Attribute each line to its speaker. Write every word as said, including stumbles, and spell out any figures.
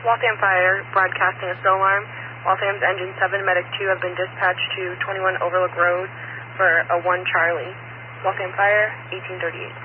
Speaker 1: Waltham Fire, broadcasting a snow alarm. Waltham's Engine seven, Medic two have been dispatched to twenty-one Overlook Road for a one Charlie. Waltham Fire, eighteen thirty-eight.